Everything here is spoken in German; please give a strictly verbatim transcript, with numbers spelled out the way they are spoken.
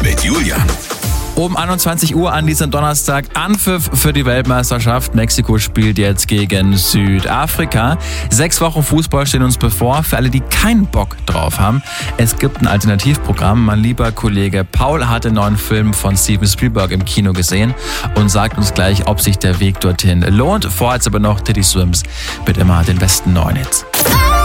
mit Julian. Um einundzwanzig Uhr an diesem Donnerstag Anpfiff für die Weltmeisterschaft. Mexiko spielt jetzt gegen Südafrika. Sechs Wochen Fußball stehen uns bevor. Für alle, die keinen Bock drauf haben, es gibt ein Alternativprogramm. Mein lieber Kollege Paul hat den neuen Film von Steven Spielberg im Kino gesehen und sagt uns gleich, ob sich der Weg dorthin lohnt. Vorher jetzt aber noch Teddy Swims mit immer den besten neuen Hits.